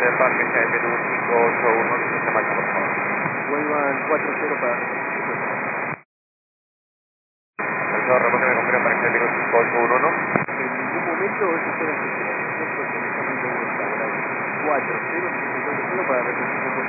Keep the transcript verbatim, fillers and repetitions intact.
de Parque G M cinco ocho uno, se marcha, por favor. Vuelvan cuatro cero para... Profesor, reporte me confirma Parque G M cinco ocho uno, ¿no? En ningún momento eso fue la gestión. Nosotros en el camino de vuelta, cuatro cero, cuatro cero para repetir un poco